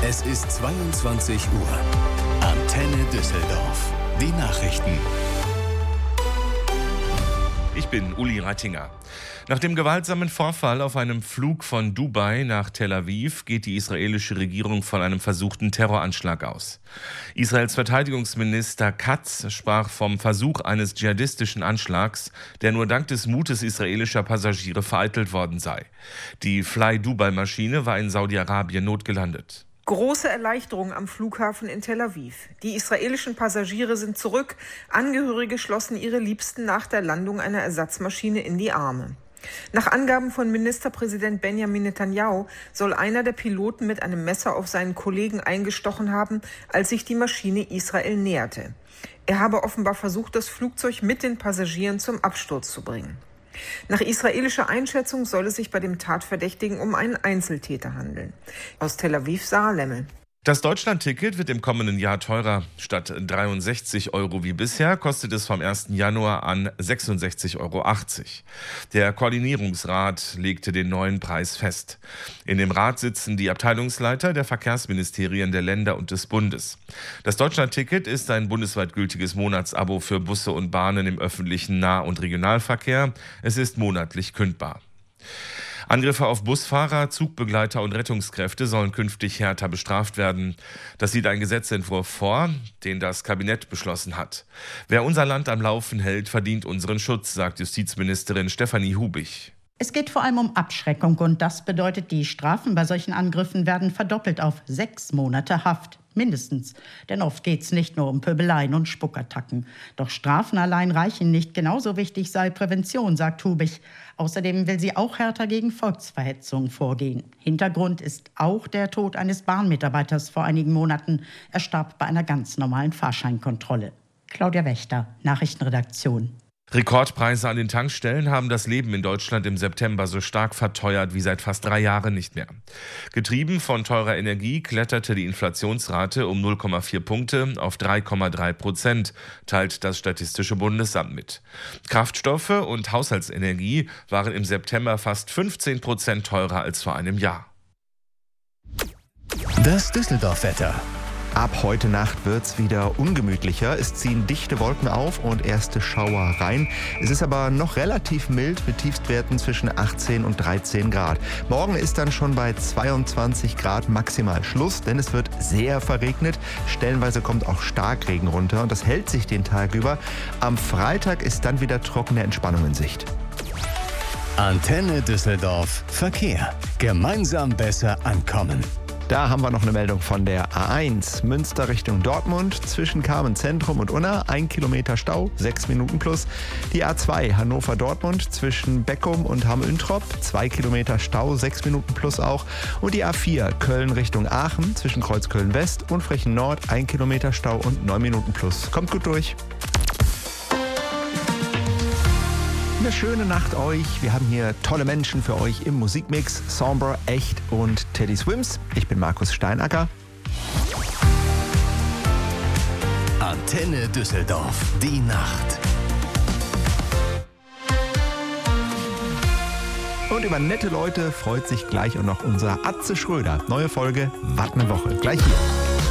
Es ist 22 Uhr. Antenne Düsseldorf. Die Nachrichten. Ich bin Uli Rattinger. Nach dem gewaltsamen Vorfall auf einem Flug von Dubai nach Tel Aviv geht die israelische Regierung von einem versuchten Terroranschlag aus. Israels Verteidigungsminister Katz sprach vom Versuch eines dschihadistischen Anschlags, der nur dank des Mutes israelischer Passagiere vereitelt worden sei. Die Fly-Dubai-Maschine war in Saudi-Arabien notgelandet. Große Erleichterung am Flughafen in Tel Aviv. Die israelischen Passagiere sind zurück. Angehörige schlossen ihre Liebsten nach der Landung einer Ersatzmaschine in die Arme. Nach Angaben von Ministerpräsident Benjamin Netanyahu soll einer der Piloten mit einem Messer auf seinen Kollegen eingestochen haben, als sich die Maschine Israel näherte. Er habe offenbar versucht, das Flugzeug mit den Passagieren zum Absturz zu bringen. Nach israelischer Einschätzung soll es sich bei dem Tatverdächtigen um einen Einzeltäter handeln. Aus Tel Aviv, Sarah Lemmel. Das Deutschland-Ticket wird im kommenden Jahr teurer. Statt 63 € wie bisher kostet es vom 1. Januar an 66,80 €. Der Koordinierungsrat legte den neuen Preis fest. In dem Rat sitzen die Abteilungsleiter der Verkehrsministerien der Länder und des Bundes. Das Deutschland-Ticket ist ein bundesweit gültiges Monatsabo für Busse und Bahnen im öffentlichen Nah- und Regionalverkehr. Es ist monatlich kündbar. Angriffe auf Busfahrer, Zugbegleiter und Rettungskräfte sollen künftig härter bestraft werden. Das sieht ein Gesetzentwurf vor, den das Kabinett beschlossen hat. Wer unser Land am Laufen hält, verdient unseren Schutz, sagt Justizministerin Stefanie Hubich. Es geht vor allem um Abschreckung und das bedeutet, die Strafen bei solchen Angriffen werden verdoppelt auf 6 Monate Haft. Mindestens. Denn oft geht es nicht nur um Pöbeleien und Spuckattacken. Doch Strafen allein reichen nicht. Genauso wichtig sei Prävention, sagt Hubich. Außerdem will sie auch härter gegen Volksverhetzung vorgehen. Hintergrund ist auch der Tod eines Bahnmitarbeiters vor einigen Monaten. Er starb bei einer ganz normalen Fahrscheinkontrolle. Claudia Wächter, Nachrichtenredaktion. Rekordpreise an den Tankstellen haben das Leben in Deutschland im September so stark verteuert wie seit fast 3 Jahren nicht mehr. Getrieben von teurer Energie kletterte die Inflationsrate um 0,4 Punkte auf 3,3%, teilt das Statistische Bundesamt mit. Kraftstoffe und Haushaltsenergie waren im September fast 15% teurer als vor einem Jahr. Das Düsseldorf-Wetter. Ab heute Nacht wird's wieder ungemütlicher. Es ziehen dichte Wolken auf und erste Schauer rein. Es ist aber noch relativ mild mit Tiefstwerten zwischen 18 und 13 Grad. Morgen ist dann schon bei 22 Grad maximal Schluss, denn es wird sehr verregnet. Stellenweise kommt auch Starkregen runter und das hält sich den Tag über. Am Freitag ist dann wieder trockene Entspannung in Sicht. Antenne Düsseldorf Verkehr. Gemeinsam besser ankommen. Da haben wir noch eine Meldung von der A1 Münster Richtung Dortmund. Zwischen Carmen Zentrum und Unna 1 Kilometer Stau, 6 Minuten plus. Die A2 Hannover-Dortmund zwischen Beckum und Hamm-Üntrop 2 Kilometer Stau, 6 Minuten plus auch. Und die A4 Köln Richtung Aachen zwischen Kreuzköln West und Frechen Nord 1 Kilometer Stau und 9 Minuten plus. Kommt gut durch. Eine schöne Nacht euch. Wir haben hier tolle Menschen für euch im Musikmix. Sombre, Echt und Teddy Swims. Ich bin Markus Steinacker. Antenne Düsseldorf. Die Nacht. Und über nette Leute freut sich gleich auch noch unser Atze Schröder. Neue Folge, wart eine Woche. Gleich hier.